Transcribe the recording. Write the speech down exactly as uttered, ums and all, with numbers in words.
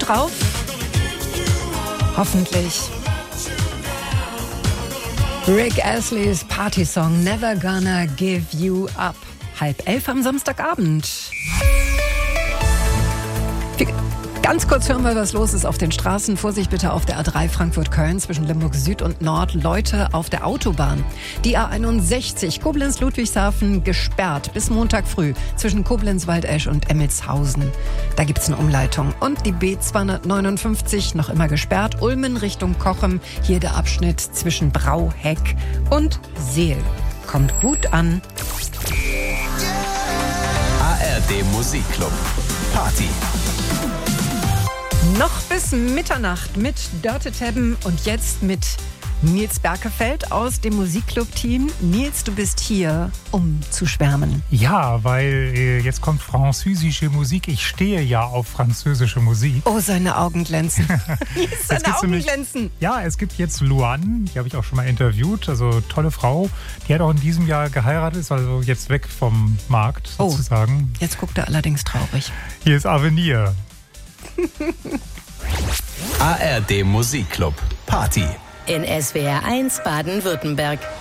drauf? Hoffentlich. Rick Astley's Partysong Never Gonna Give You Up. Halb elf am Samstagabend. Ganz kurz hören wir, was los ist auf den Straßen. Vorsicht bitte auf der A drei Frankfurt-Köln zwischen Limburg Süd und Nord. Leute auf der Autobahn. Die A einundsechzig Koblenz-Ludwigshafen gesperrt bis Montag früh zwischen Koblenz-Waldesch und Emmelshausen. Da gibt's eine Umleitung. Und die B zweihundertneunundfünfzig noch immer gesperrt. Ulmen Richtung Cochem. Hier der Abschnitt zwischen Brauheck und Seel. Kommt gut an. A R D Musikclub. Party. Noch bis Mitternacht mit Dörte Tebben und jetzt mit Nils Berkefeld aus dem Musikclub-Team. Nils, du bist hier, um zu schwärmen. Ja, weil äh, jetzt kommt französische Musik. Ich stehe ja auf französische Musik. Oh, seine Augen glänzen. Nils, seine Augen nämlich, glänzen. Ja, es gibt jetzt Luan, die habe ich auch schon mal interviewt. Also tolle Frau. Die hat auch in diesem Jahr geheiratet, ist also jetzt weg vom Markt sozusagen. Oh, jetzt guckt er allerdings traurig. Hier ist Avenir. A R D Musikclub. Party. In S W R eins Baden-Württemberg.